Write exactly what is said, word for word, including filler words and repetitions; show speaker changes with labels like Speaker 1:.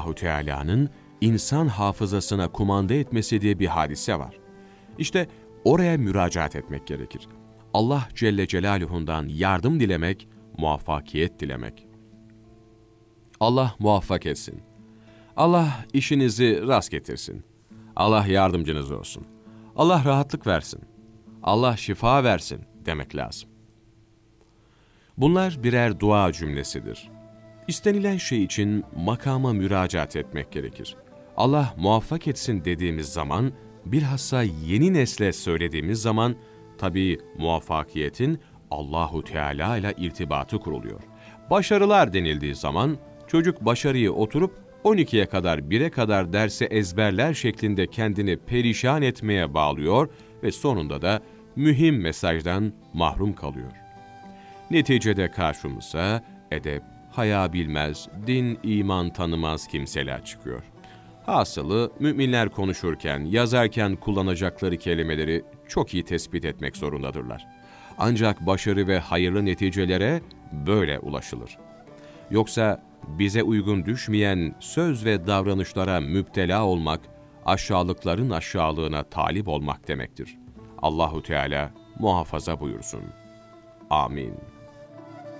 Speaker 1: Allahu Teala'nın insan hafızasına kumanda etmesi diye bir hadise var. İşte oraya müracaat etmek gerekir. Allah Celle Celaluhu'ndan yardım dilemek, muvaffakiyet dilemek. Allah muvaffak etsin. Allah işinizi rast getirsin. Allah yardımcınız olsun. Allah rahatlık versin. Allah şifa versin demek lazım. Bunlar birer dua cümlesidir. İstenilen şey için makama müracaat etmek gerekir. Allah muvaffak etsin dediğimiz zaman, bilhassa yeni nesle söylediğimiz zaman, tabii muvaffakiyetin Allahu Teala ile irtibatı kuruluyor. Başarılar denildiği zaman, çocuk başarıyı oturup on ikiye kadar, bire kadar derse ezberler şeklinde kendini perişan etmeye bağlıyor ve sonunda da mühim mesajdan mahrum kalıyor. Neticede karşımıza edep, haya bilmez, din, iman tanımaz kimseler çıkıyor. Hasılı müminler konuşurken, yazarken kullanacakları kelimeleri çok iyi tespit etmek zorundadırlar. Ancak başarı ve hayırlı neticelere böyle ulaşılır. Yoksa bize uygun düşmeyen söz ve davranışlara müptela olmak, aşağılıkların aşağılığına talip olmak demektir. Allahu Teala muhafaza buyursun. Amin.